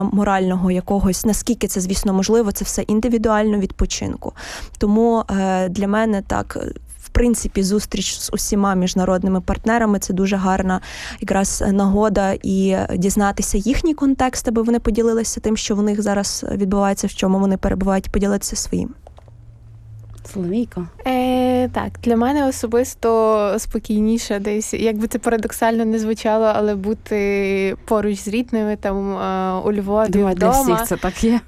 морального якогось, наскільки це, звісно, можливо, це все індивідуально відпочинку. Тому для мене так, в принципі, зустріч з усіма міжнародними партнерами – це дуже гарна якраз нагода і дізнатися їхній контекст, аби вони поділилися тим, що в них зараз відбувається, в чому вони перебувають, поділитися своїм. Соломійко? Так, для мене особисто спокійніше десь, якби це парадоксально не звучало, але бути поруч з рідними, там, у Львові, думаю, вдома. Для всіх це так є.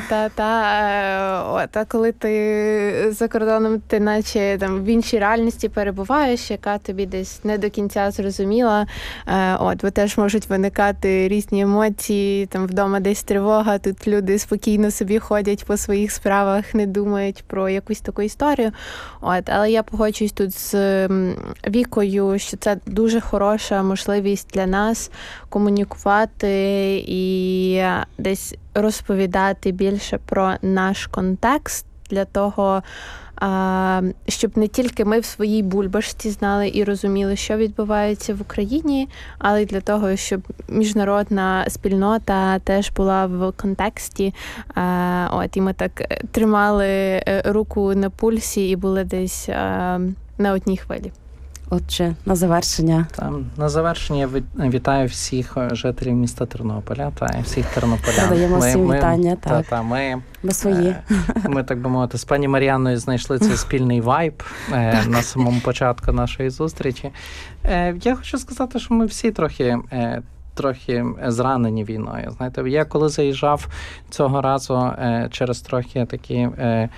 А коли ти за кордоном, ти наче там в іншій реальності перебуваєш, яка тобі десь не до кінця зрозуміла. Бо теж можуть виникати різні емоції, там вдома десь тривога, тут люди спокійно собі ходять по своїх справах, не думають про якусь таку історію. Але я погоджуюсь тут з Вікою, що це дуже хороша можливість для нас комунікувати і десь розповідати більше про наш контекст, для того, щоб не тільки ми в своїй бульбашці знали і розуміли, що відбувається в Україні, але й для того, щоб міжнародна спільнота теж була в контексті. І ми так тримали руку на пульсі і були десь на одній хвилі. Отже, на завершення. На завершення я вітаю всіх жителів міста Тернополя та всіх тернополян. Даємо всім вітання. Ми свої. Ми, так би мовити, з пані Мар'яною знайшли цей спільний вайб на самому початку нашої зустрічі. Я хочу сказати, що ми всі трохи зранені війною. Знаєте, я коли заїжджав цього разу через трохи такі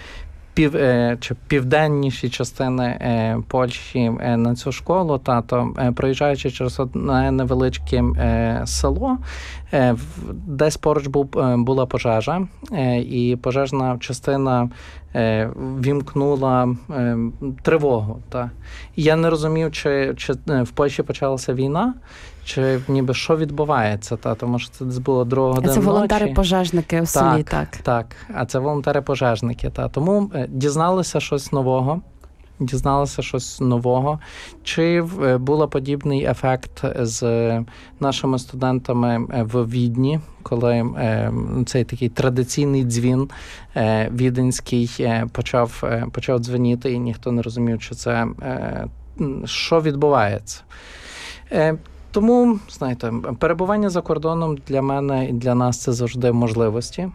південніші частини Польщі на цю школу, то проїжджаючи через одне невеличке село, десь поруч була пожежа, і пожежна частина вімкнула тривогу. І я не розумів, чи в Польщі почалася війна, чи ніби що відбувається, тому що це десь було 2 години ночі. Це волонтери-пожежники у селі, так. Так, а це волонтери-пожежники. Тому дізналися щось нового. Чи був подібний ефект з нашими студентами в Відні, коли цей такий традиційний дзвін віденський почав дзвеніти, і ніхто не розумів, що відбувається. Тому, знаєте, перебування за кордоном для мене і для нас це завжди можливості.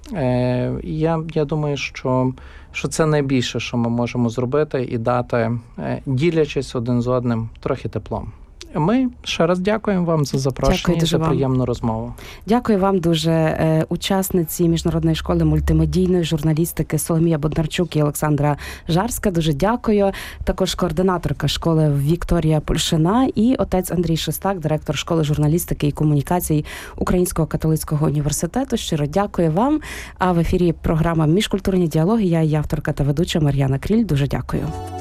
Я думаю, що це найбільше, що ми можемо зробити і дати, ділячись один з одним, трохи теплом. Ми ще раз дякуємо вам за запрошення і за приємну розмову. Дякую вам дуже, учасниці Міжнародної школи мультимедійної журналістики Соломія Боднарчук і Олександра Жарська. Дуже дякую. Також координаторка школи Вікторія Польшина і отець Андрій Шестак, директор школи журналістики і комунікацій Українського католицького університету. Щиро дякую вам. А в ефірі програма «Міжкультурні діалоги». Я авторка та ведуча Мар'яна Кріль. Дуже дякую.